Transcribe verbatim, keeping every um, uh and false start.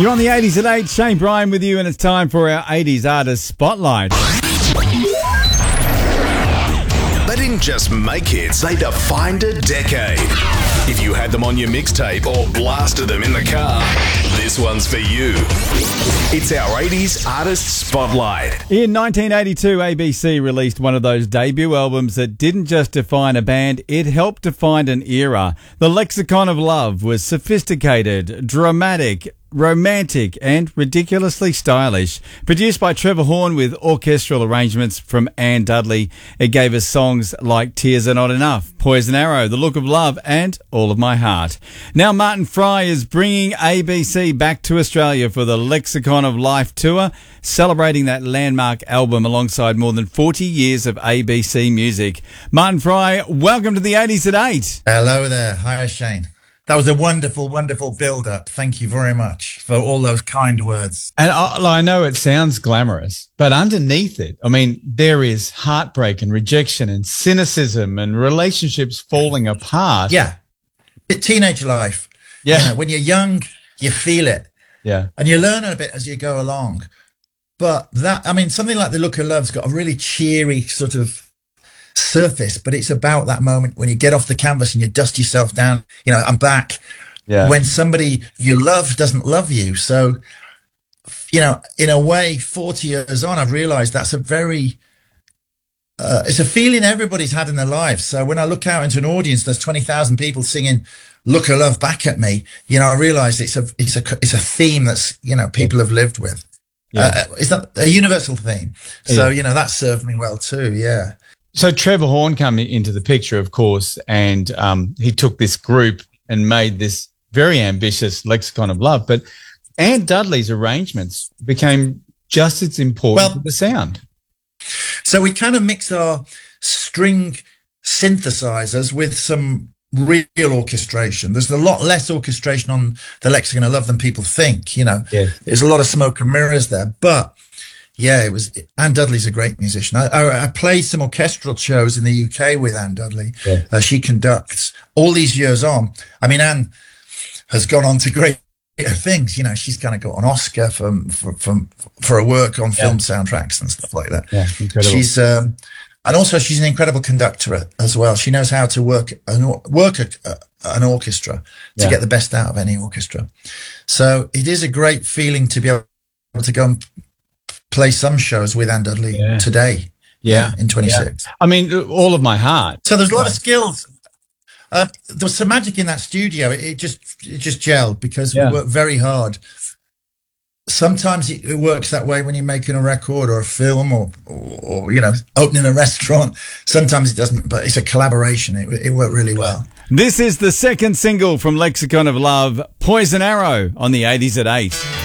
You're on the eighties at eight. Shane Bryan with you, and it's time for our eighties Artist Spotlight. They didn't just make hits, they defined a decade. If you had them on your mixtape or blasted them in the car, this one's for you. It's our eighties Artist Spotlight. In nineteen eighty-two, A B C released one of those debut albums that didn't just define a band, it helped define an era. The Lexicon of Love was sophisticated, dramatic, romantic and ridiculously stylish. Produced by Trevor Horn with orchestral arrangements from Anne Dudley, it gave us songs like Tears Are Not Enough, Poison Arrow, The Look of Love and All of My Heart. Now Martin Fry is bringing A B C back to Australia for the Lexicon of Life tour, celebrating that landmark album alongside more than forty years of A B C music. Martin Fry, welcome to the eighties at eight. Hello there. Hi, Shane. That was a wonderful, wonderful build-up. Thank you very much for all those kind words. And I, I know it sounds glamorous, but underneath it, I mean, there is heartbreak and rejection and cynicism and relationships falling apart. Yeah. Bit teenage life. Yeah. You know, when you're young, you feel it. Yeah. And you learn a bit as you go along. But that, I mean, something like The Look of Love's got a really cheery sort of surface, but it's about that moment when you get off the canvas and you dust yourself down. You know, I'm back. Yeah. When somebody you love doesn't love you. So, you know, in a way, forty years on, I've realized that's a very, uh, it's a feeling everybody's had in their lives. So when I look out into an audience, there's twenty thousand people singing Look of Love back at me. You know, I realize it's a, it's a, it's a theme that's, you know, people have lived with. Yeah. Uh, it's not a universal theme. So, yeah. You know, that served me well too. Yeah. So Trevor Horn came into the picture, of course, and um, he took this group and made this very ambitious Lexicon of Love. But Anne Dudley's arrangements became just as important well, to the sound. So we kind of mix our string synthesizers with some real orchestration. There's a lot less orchestration on the Lexicon of Love than people think. You know, yeah. There's a lot of smoke and mirrors there, but yeah, it was. Anne Dudley's a great musician. I, I, I played some orchestral shows in the U K with Anne Dudley. Yeah. Uh, she conducts all these years on. I mean, Anne has gone on to great things. You know, she's kind of got an Oscar for for for, for her work on film yeah. soundtracks and stuff like that. Yeah, incredible. She's um, and also she's an incredible conductor as well. She knows how to work an work a, a, an orchestra to yeah. get the best out of any orchestra. So it is a great feeling to be able to go and play some shows with Anne Dudley yeah. today. Yeah. In twenty-six. Yeah. I mean, All of My Heart. So there's a lot of skills. Uh, there was some magic in that studio. It, it just, it just gelled because yeah. we worked very hard. Sometimes it, it works that way when you're making a record or a film or, or, or, you know, opening a restaurant. Sometimes it doesn't, but it's a collaboration. It, it worked really well. This is the second single from Lexicon of Love, Poison Arrow, on the eighties at eight.